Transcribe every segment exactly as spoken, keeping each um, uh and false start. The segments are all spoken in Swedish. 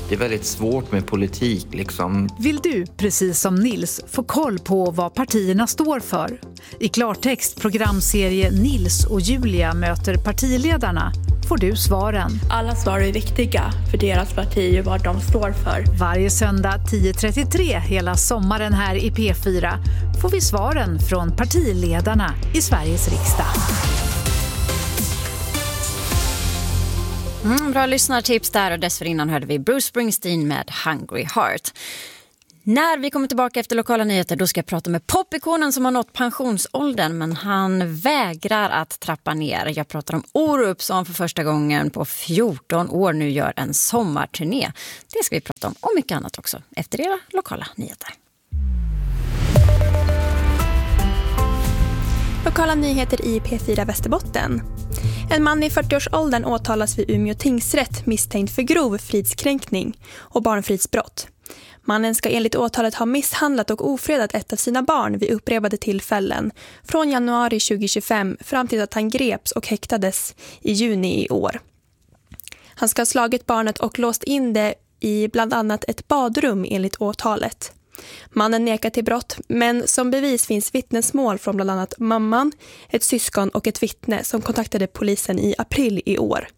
Det är väldigt svårt med politik liksom. Vill du, precis som Nils, få koll på vad partierna står för? I klartext programserie Nils och Julia möter partiledarna får du svaren. Alla svar är viktiga för deras parti och vad de står för. Varje söndag tio trettiotre hela sommaren här i P fyra får vi svaren från partiledarna i Sveriges riksdag. Mm, bra lyssnartips där, och dessförinnan hörde vi Bruce Springsteen med Hungry Heart. När vi kommer tillbaka efter lokala nyheter då ska jag prata med popikonen som har nått pensionsåldern, men han vägrar att trappa ner. Jag pratar om Orup som för första gången på fjorton år nu gör en sommarturné. Det ska vi prata om och mycket annat också efter era lokala nyheter. Lokala nyheter i P fyra Västerbotten. En man i fyrtioårsåldern åtalas vid Umeå tingsrätt misstänkt för grov fridskränkning och barnfridsbrott. Mannen ska enligt åtalet ha misshandlat och ofredat ett av sina barn vid upprepade tillfällen från januari tjugohundratjugofem fram till att han greps och häktades i juni i år. Han ska ha slagit barnet och låst in det i bland annat ett badrum enligt åtalet. Mannen nekar till brott, men som bevis finns vittnesmål från bland annat mamman, ett syskon och ett vittne som kontaktade polisen i april i år.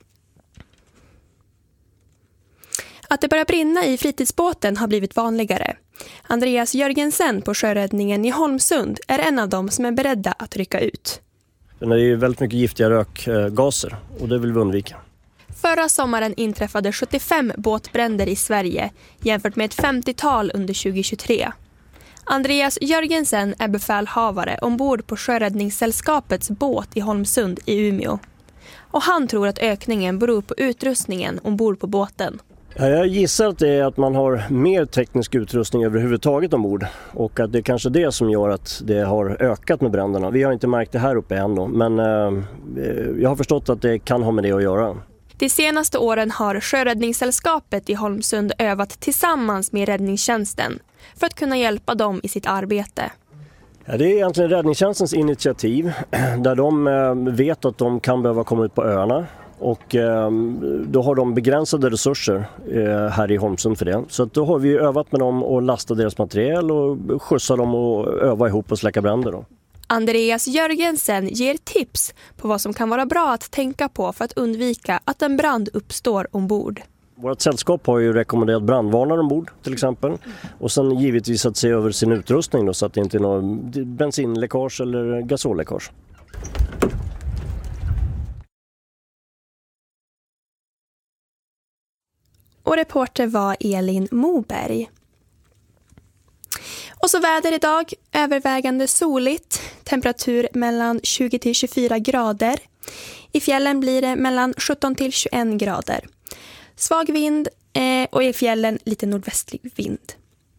Att det börjar brinna i fritidsbåten har blivit vanligare. Andreas Jörgensen på sjöräddningen i Holmsund är en av dem som är beredda att rycka ut. Det är ju väldigt mycket giftiga rökgaser och det vill vi undvika. Förra sommaren inträffade sjuttiofem båtbränder i Sverige jämfört med ett femtiotal under tjugohundratjugotre. Andreas Jörgensen är befälhavare ombord på Sjöräddningssällskapets båt i Holmsund i Umeå. Och han tror att ökningen beror på utrustningen ombord på båten. Ja, jag gissar att det är att man har mer teknisk utrustning överhuvudtaget ombord och att det är kanske det som gör att det har ökat med bränderna. Vi har inte märkt det här uppe än då, men eh, jag har förstått att det kan ha med det att göra. De senaste åren har Sjöräddningssällskapet i Holmsund övat tillsammans med räddningstjänsten för att kunna hjälpa dem i sitt arbete. Ja, det är egentligen räddningstjänstens initiativ där de eh, vet att de kan behöva komma ut på öarna. Och eh, då har de begränsade resurser eh, här i Holmsund för det. Så att då har vi övat med dem och lastat deras material och skjutsa dem och öva ihop och släcka bränder då. Andreas Jörgensen ger tips på vad som kan vara bra att tänka på för att undvika att en brand uppstår ombord. Vårt sällskap har ju rekommenderat brandvarnare ombord till exempel. Och sen givetvis att se över sin utrustning då, så att det inte är någon bensinläckage eller gasolläckage. Och reporter var Elin Moberg. Och så väder idag, övervägande soligt, temperatur mellan tjugo till tjugofyra grader. I fjällen blir det mellan sjutton till tjugoett grader. Svag vind eh, och i fjällen lite nordvästlig vind.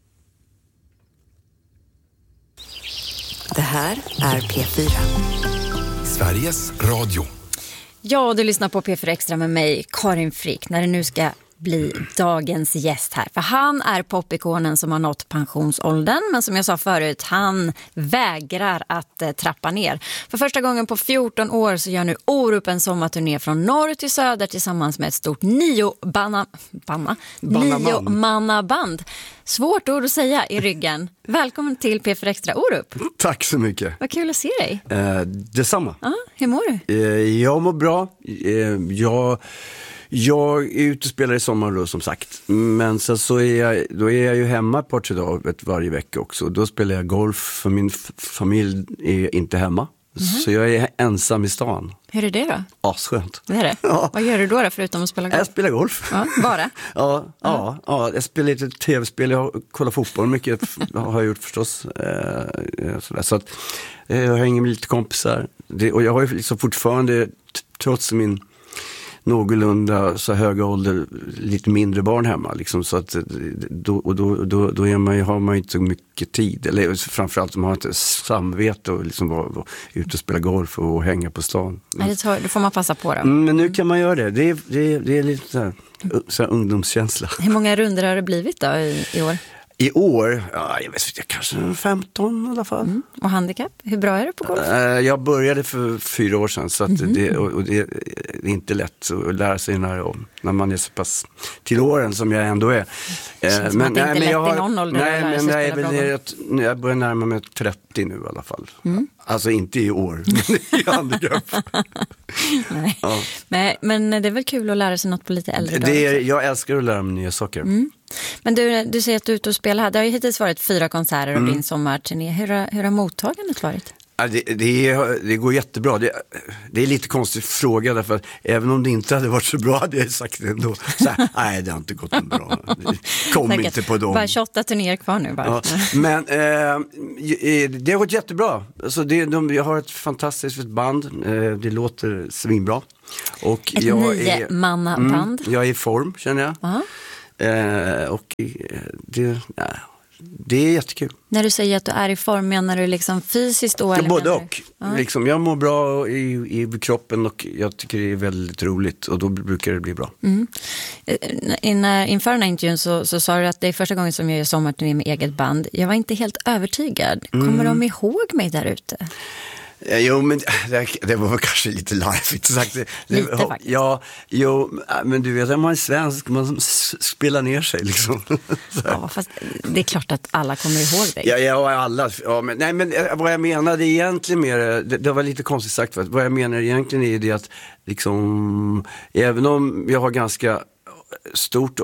Det här är P fyra. Sveriges Radio. Ja, du lyssnar på P fyra Extra med mig, Karin Frick, när det nu ska bli dagens gäst här. För han är popikonen som har nått pensionsåldern, men som jag sa förut, han vägrar att eh, trappa ner. För första gången på fjorton år så gör nu Orup en sommarturné från norr till söder tillsammans med ett stort nio banna, banna, nio mannaband. Svårt ord att säga i ryggen. Välkommen till P fyra Extra, Orup. Tack så mycket. Vad kul att se dig. Eh, detsamma. Ja, hur mår du? Eh, jag mår bra. Eh, jag... Jag är ute och spelar i sommar då, som sagt. Men sen så är jag, då är jag ju hemma ett par tre dagar varje vecka också. Då spelar jag golf för min f- familj är inte hemma. Mm. Så jag är ensam i stan. Hur är det då? Asskönt. Det är det? Ja. Vad gör du då, då förutom att spela golf? Jag spelar golf. Ja, bara? ja, ja, ja, ja, jag spelar lite tv-spel, jag kollar fotboll mycket har jag gjort förstås. Eh, sådär. Så att, eh, jag hänger med lite kompisar. Det, och jag har ju liksom fortfarande, t- trots min någorlunda så höga ålder, lite mindre barn hemma liksom, så att då, och då, då, då är man ju, har man ju inte så mycket tid, eller framförallt man har inte samvete och liksom vara, vara ute och spela golf och hänga på stan. Nej, det, tar, det får man passa på då. Mm, men nu kan man göra det, det är, det är, det är lite så här, så här ungdomskänsla. Hur många runder har det blivit då i, i år? I år, ja, jag vet inte, kanske femton i alla fall. Mm. Och handikapp, hur bra är du på golf? Jag började för fyra år sedan så att mm. det, och det är inte lätt att lära sig när, när man är så pass till åren som jag ändå är. Det känns men, nej, men jag har, i någon ålder nej, men nej, men jag, jag börjar närma mig trettio nu i alla fall. Mm. Alltså inte i år, men i handikapp. nej. Ja. Men, men det är väl kul att lära sig något på lite äldre det dagar. Är, jag älskar att lära mig nya saker. Mm. Men du, du säger att du är ute och spelar här. Det har ju hittills varit fyra konserter av mm. din sommarturné. Hur har, hur har mottagandet varit? Ja, det, det, det går jättebra. Det, det är lite konstig fråga därför att även om det inte hade varit så bra hade jag sagt det ändå. Så här, nej, det har inte gått bra. Kom Säkert. inte på dem. Bara tjugoåtta turnéer kvar nu. Bara. Ja, men eh, det har gått jättebra. Alltså det, de, jag har ett fantastiskt band. Eh, det låter svinbra. Och ett jag nio-manna-band. Mm, jag är i form, känner jag. Uh-huh. Eh, och det, nej, det är jättekul. När du säger att du är i form, menar du liksom fysiskt då? Eller både och. Ja. Liksom, jag mår bra i, i kroppen och jag tycker det är väldigt roligt och då brukar det bli bra. Mm. Innan, inför den här intervjun så, så sa du att det är första gången som jag gör sommarturné med eget band. Jag var inte helt övertygad. Kommer mm. de ihåg mig där ute? Jo, men det, det var kanske lite larvigt sagt. Det, lite det, faktiskt. Ja, jo, men du vet, när man är svensk, man spelar ner sig liksom. Ja, fast det är klart att alla kommer ihåg dig. Ja, ja alla. Ja, men, nej, men vad jag menade egentligen mer, det, det var lite konstigt sagt, för vad jag menar egentligen är det att liksom, även om jag har ganska stort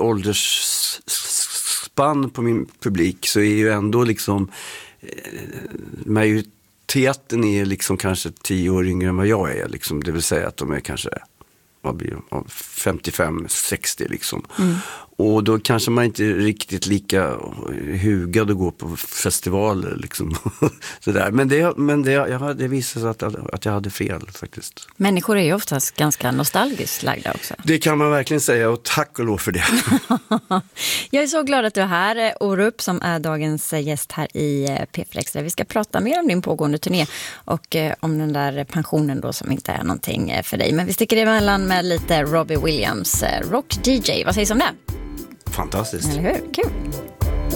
åldersspann på min publik så är ju ändå liksom majoriteten Teatern är liksom kanske tio år yngre än vad jag är. Liksom. Det vill säga att de är kanske vad blir de, femtiofem sextio liksom. Mm. Och då kanske man inte är riktigt lika hugad att gå på festivaler liksom. Sådär. Men, det, men det, jag, det visade sig att, att jag hade fel faktiskt. Människor är ju oftast ganska nostalgiskt lagda också. Det kan man verkligen säga och tack och lov för det. Jag är så glad att du är här, Orup, som är dagens gäst här i P fyra Extra. Vi ska prata mer om din pågående turné och eh, om den där pensionen då som inte är någonting för dig. Men vi sticker emellan med lite Robbie Williams, eh, Rock D J. Vad sägs om det? Fantastiskt. Eller hur? Kul.